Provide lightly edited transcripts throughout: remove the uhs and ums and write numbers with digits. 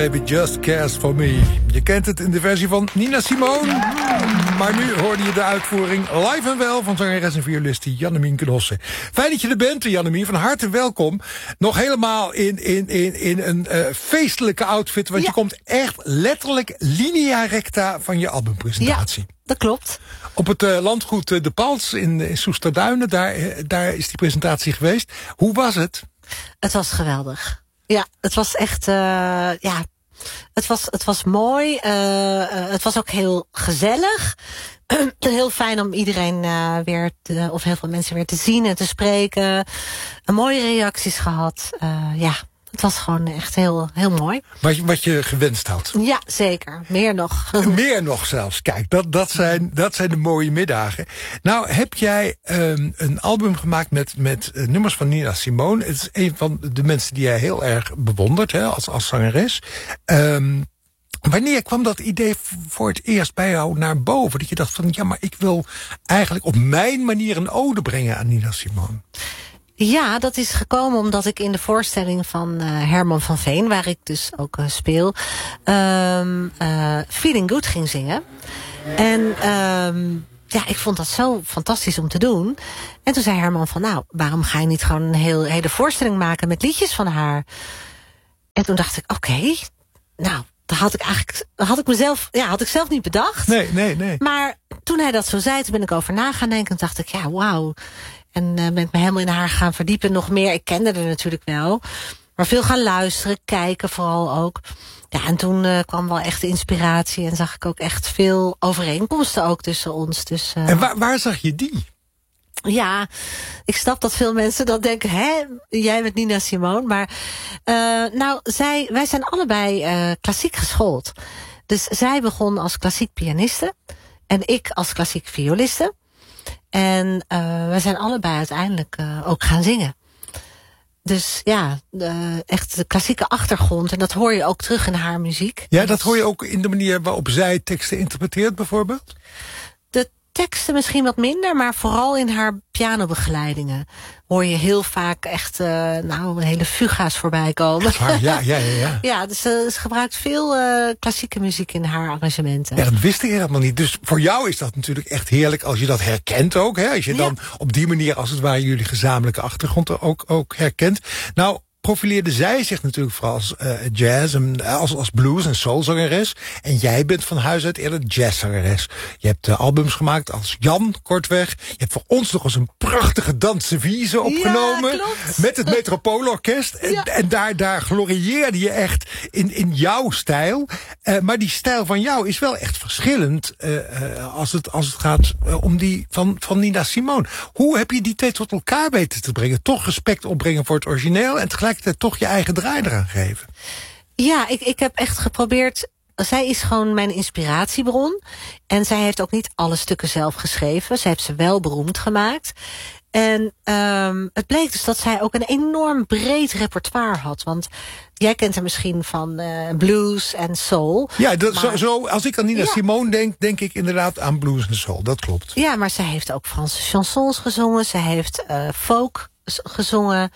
Baby Just Cares For Me. Je kent het in de versie van Nina Simone. Maar nu hoorde je de uitvoering live en wel van zangeres en violiste Jannemien Knossen. Fijn dat je er bent, Jannemien. Van harte welkom. Nog helemaal in een feestelijke outfit. Want je komt echt letterlijk linea recta van je albumpresentatie. Ja, dat klopt. Op het landgoed De Pals in Soesterduinen. Daar is die presentatie geweest. Hoe was het? Het was geweldig. Ja, het was echt, het was mooi. Het was ook heel gezellig. Heel fijn om iedereen of heel veel mensen weer te zien en te spreken. Mooie reacties gehad. Het was gewoon echt heel, heel mooi. Wat je gewenst had. Ja, zeker. Meer nog. Meer nog zelfs. Kijk, dat zijn de mooie middagen. Nou, heb jij een album gemaakt met nummers van Nina Simone. Het is een van de mensen die jij heel erg bewondert, hè, als zangeres. Wanneer kwam dat idee voor het eerst bij jou naar boven? Dat je dacht van, ja, maar ik wil eigenlijk op mijn manier een ode brengen aan Nina Simone. Ja, dat is gekomen omdat ik in de voorstelling van Herman van Veen, waar ik dus ook speel, Feeling Good ging zingen. En ik vond dat zo fantastisch om te doen. En toen zei Herman van, nou, waarom ga je niet gewoon een hele voorstelling maken met liedjes van haar? En toen dacht ik, oké, nou, dat had ik zelf niet bedacht. Nee. Maar toen hij dat zo zei, toen ben ik over na gaan denken en dacht ik, ja, wauw. En ben ik me helemaal in haar gaan verdiepen. Nog meer, ik kende er natuurlijk wel. Maar veel gaan luisteren, kijken vooral ook. Ja, en toen kwam wel echt de inspiratie. En zag ik ook echt veel overeenkomsten ook tussen ons. Dus, en waar zag je die? Ja, ik snap dat veel mensen dan denken, hè, jij bent Nina Simone. Maar wij zijn allebei klassiek geschoold. Dus zij begon als klassiek pianiste. En ik als klassiek violiste. En wij zijn allebei uiteindelijk ook gaan zingen. Dus ja, echt de klassieke achtergrond. En dat hoor je ook terug in haar muziek. Ja, dat hoor je ook in de manier waarop zij teksten interpreteert bijvoorbeeld? De teksten misschien wat minder, maar vooral in haar pianobegeleidingen hoor je heel vaak echt een hele fuga's voorbij komen. Ja. Ja, dus ze gebruikt veel klassieke muziek in haar arrangementen. Ja, dat wist ik helemaal niet. Dus voor jou is dat natuurlijk echt heerlijk als je dat herkent ook. Hè? Als je dan op die manier, als het ware, jullie gezamenlijke achtergrond ook herkent. Nou, profileerde zij zich natuurlijk vooral als jazz, als blues- en soulzangeres. En jij bent van huis uit eerder jazzangeres. Je hebt albums gemaakt als Jan, kortweg. Je hebt voor ons nog eens een prachtige Dansevise opgenomen. Ja, met het Metropoolorkest. En daar glorieerde je echt in jouw stijl. Maar die stijl van jou is wel echt verschillend als het gaat om die van Nina Simone. Hoe heb je die twee tot elkaar weten te brengen? Toch respect opbrengen voor het origineel en tegelijkertijd toch je eigen draai eraan geven? Ja, ik heb echt geprobeerd. Zij is gewoon mijn inspiratiebron. En zij heeft ook niet alle stukken zelf geschreven. Zij heeft ze wel beroemd gemaakt. En het bleek dus dat zij ook een enorm breed repertoire had. Want jij kent haar misschien van blues en soul. Ja, als ik aan Nina Simone denk ik inderdaad aan blues en soul. Dat klopt. Ja, maar zij heeft ook Franse chansons gezongen. Zij heeft folk gezongen.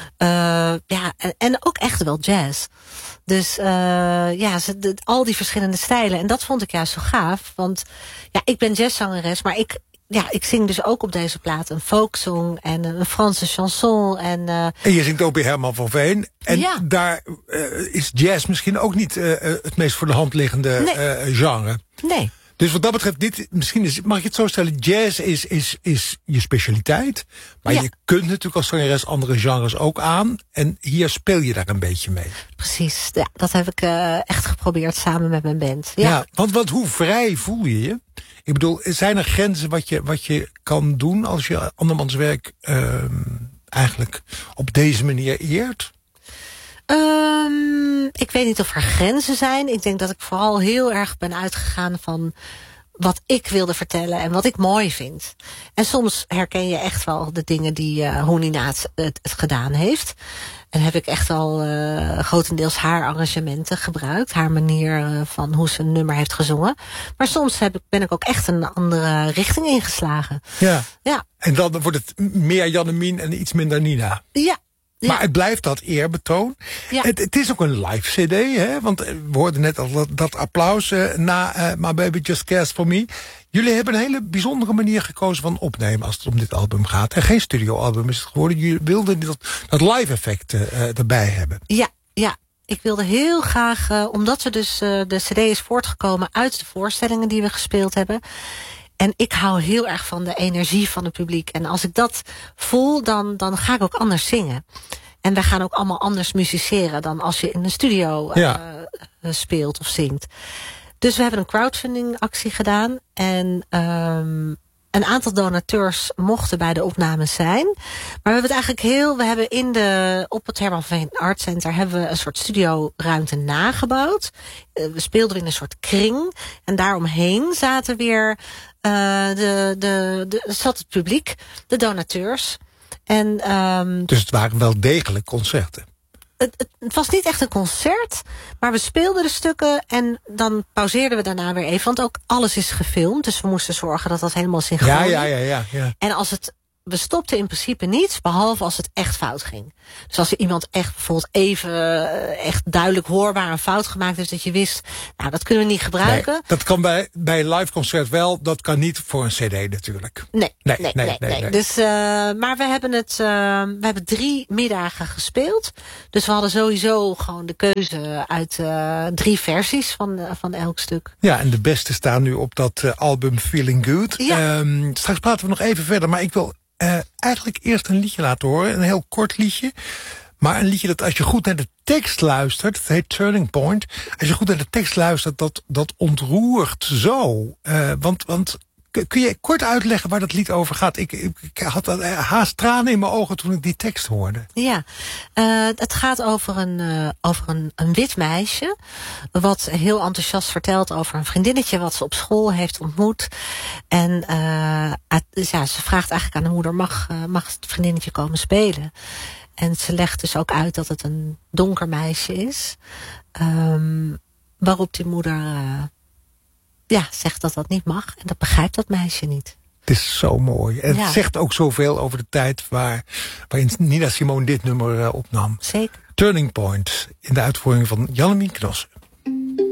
En ook echt wel jazz. Dus al die verschillende stijlen. En dat vond ik juist zo gaaf. Want ja, ik ben jazzzangeres, maar ik zing dus ook op deze plaat een folksong en een Franse chanson. En je zingt ook bij Herman van Veen. En daar is jazz misschien ook niet het meest voor de hand liggende genre. Nee. Dus wat dat betreft, mag je het zo stellen, jazz is je specialiteit. Maar je kunt natuurlijk als zangeres andere genres ook aan. En hier speel je daar een beetje mee. Precies, ja, dat heb ik echt geprobeerd samen met mijn band. Ja, want hoe vrij voel je je? Ik bedoel, zijn er grenzen wat je kan doen als je andermans werk eigenlijk op deze manier eert? Ik weet niet of er grenzen zijn. Ik denk dat ik vooral heel erg ben uitgegaan van wat ik wilde vertellen en wat ik mooi vind. En soms herken je echt wel de dingen die hoe Nina het gedaan heeft. En heb ik echt al grotendeels haar arrangementen gebruikt. Haar manier van hoe ze een nummer heeft gezongen. Maar soms ben ik ook echt een andere richting ingeslagen. Ja. En dan wordt het meer Jannemien en iets minder Nina. Ja. Ja. Maar het blijft dat eerbetoon. Ja. Het is ook een live cd, hè? Want we hoorden net al dat applaus na My Baby Just Cares For Me. Jullie hebben een hele bijzondere manier gekozen van opnemen als het om dit album gaat. En geen studioalbum is het geworden. Jullie wilden dat live effect erbij hebben. Ja. Ik wilde heel graag, omdat we dus de cd is voortgekomen uit de voorstellingen die we gespeeld hebben. En ik hou heel erg van de energie van het publiek. En als ik dat voel, dan ga ik ook anders zingen. En wij gaan ook allemaal anders musiceren dan als je in een studio speelt of zingt. Dus we hebben een crowdfunding actie gedaan. En een aantal donateurs mochten bij de opnames zijn. Maar we hebben het eigenlijk we hebben op het Herman van Veen Art Center hebben we een soort studioruimte nagebouwd. We speelden in een soort kring. En daaromheen zaten weer zat het publiek, de donateurs. En, dus het waren wel degelijk concerten. Het was niet echt een concert, maar we speelden de stukken en dan pauzeerden we daarna weer even. Want ook alles is gefilmd, dus we moesten zorgen dat dat helemaal synchroon is. Ja. En we stopten in principe niets, behalve als het echt fout ging. Dus als er iemand echt bijvoorbeeld echt duidelijk hoorbaar een fout gemaakt heeft, dat je wist, nou, dat kunnen we niet gebruiken. Nee, dat kan bij een live concert wel, dat kan niet voor een cd natuurlijk. Nee. Dus, maar we hebben 3 middagen gespeeld. Dus we hadden sowieso gewoon de keuze uit 3 versies van elk stuk. Ja, en de beste staan nu op dat album Feeling Good. Ja. Straks praten we nog even verder, maar ik wil eigenlijk eerst een liedje laten horen. Een heel kort liedje. Maar een liedje dat als je goed naar de tekst luistert, het heet Turning Point. Als je goed naar de tekst luistert, dat ontroert zo. Want kun je kort uitleggen waar dat lied over gaat? Ik had haast tranen in mijn ogen toen ik die tekst hoorde. Ja, het gaat over een wit meisje, wat heel enthousiast vertelt over een vriendinnetje wat ze op school heeft ontmoet. En ze vraagt eigenlijk aan de moeder, mag het vriendinnetje komen spelen? En ze legt dus ook uit dat het een donker meisje is. Waarop die moeder zegt dat dat niet mag. En dat begrijpt dat meisje niet. Het is zo mooi. En het zegt ook zoveel over de tijd waarin Nina Simone dit nummer opnam. Zeker. Turning Point in de uitvoering van Jannemien Knossen.